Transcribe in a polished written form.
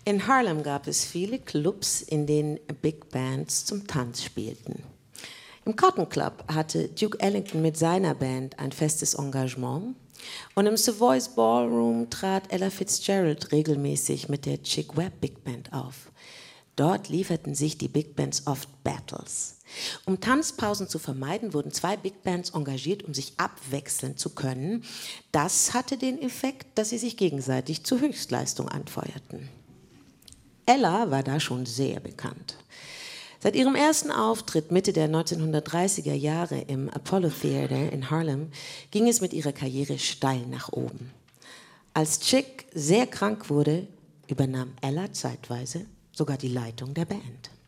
In Harlem gab es viele Clubs, in denen Big Bands zum Tanz spielten. Im Cotton Club hatte Duke Ellington mit seiner Band ein festes Engagement und im Savoy's Ballroom trat Ella Fitzgerald regelmäßig mit der Chick Webb Big Band auf. Dort lieferten sich die Big Bands oft Battles. Um Tanzpausen zu vermeiden, wurden zwei Big Bands engagiert, um sich abwechseln zu können. Das hatte den Effekt, dass sie sich gegenseitig zur Höchstleistung anfeuerten. Ella war da schon sehr bekannt. Seit ihrem ersten Auftritt Mitte der 1930er Jahre im Apollo Theater in Harlem ging es mit ihrer Karriere steil nach oben. Als Chick sehr krank wurde, übernahm Ella zeitweise sogar die Leitung der Band.